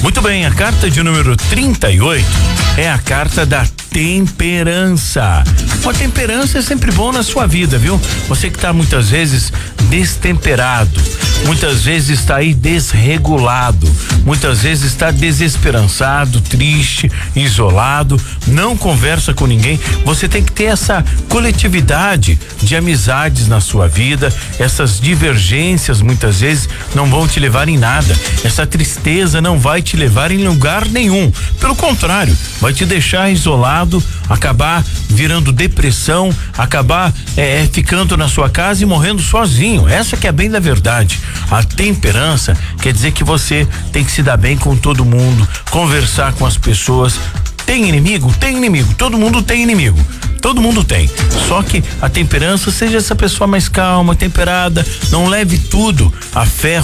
Muito bem, a carta de número 38 é a carta da temperança. Uma temperança é sempre bom na sua vida, viu? Você que tá muitas vezes destemperado, muitas vezes está aí desregulado, muitas vezes está desesperançado, triste, isolado, não conversa com ninguém. Você tem que ter essa coletividade de amizades na sua vida. Essas divergências muitas vezes não vão te levar em nada. Essa tristeza não vai te levar em lugar nenhum. Pelo contrário, vai te deixar isolado, acabar virando depressão, acabar ficando na sua casa e morrendo sozinho. Essa que é bem da verdade. A temperança quer dizer que você tem que se dar bem com todo mundo, conversar com as pessoas. Tem inimigo? Tem inimigo. Todo mundo tem inimigo. Todo mundo tem. Só que a temperança seja essa pessoa mais calma, temperada, não leve tudo a ferro